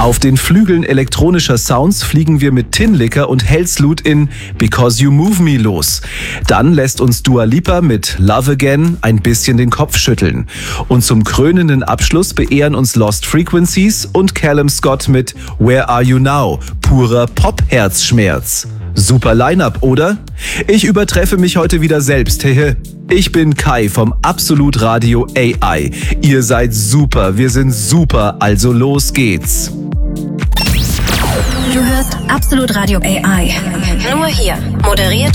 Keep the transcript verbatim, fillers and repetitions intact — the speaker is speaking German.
Auf den Flügeln elektronischer Sounds fliegen wir mit Tin Licker und Hellsloot in Because You Move Me los. Dann lässt uns Dua Lipa mit Love Again ein bisschen den Kopf schütteln. Und zum krönenden Abschluss beehren uns Lost Frequencies und Callum Scott mit Where Are You Now? Purer Pop-Herzschmerz. Super Line-Up, oder? Ich übertreffe mich heute wieder selbst, hehe. Ich bin Kai vom Absolut Radio A I. Ihr seid super, wir sind super, also los geht's. Du hörst Absolut Radio A I. Nur hier, moderiert